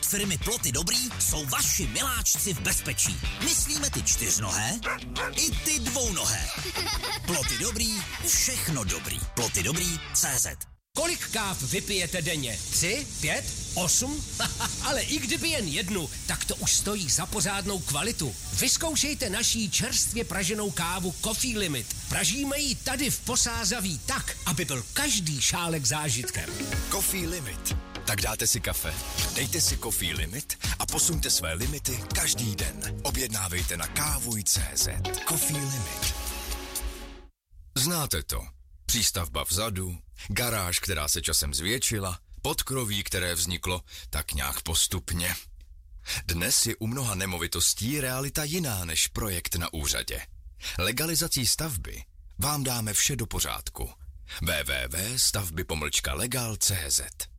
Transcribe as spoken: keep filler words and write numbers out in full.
od firmy Ploty Dobrý jsou vaši miláčci v bezpečí. Myslíme ty čtyřnohé i ty dvounohé. Ploty Dobrý, všechno dobrý. Ploty Dobrý tečka cé zet. Kolik káv vypijete denně? Tři? Pět? Osm? Ale i kdyby jen jednu, tak to už stojí za pořádnou kvalitu. Vyzkoušejte naší čerstvě praženou kávu Coffee Limit. Pražíme ji tady v Posázaví tak, aby byl každý šálek zážitkem. Coffee Limit. Tak dáte si kafe, dejte si Coffee Limit a posuňte své limity každý den. Objednávejte na kávuj tečka cé zet. Coffee Limit. Znáte to. Přístavba vzadu, garáž, která se časem zvětšila, podkroví, které vzniklo tak nějak postupně. Dnes je u mnoha nemovitostí realita jiná než projekt na úřadě. Legalizací stavby vám dáme vše do pořádku. w w w tečka stavby pomlčka legal tečka cé zet.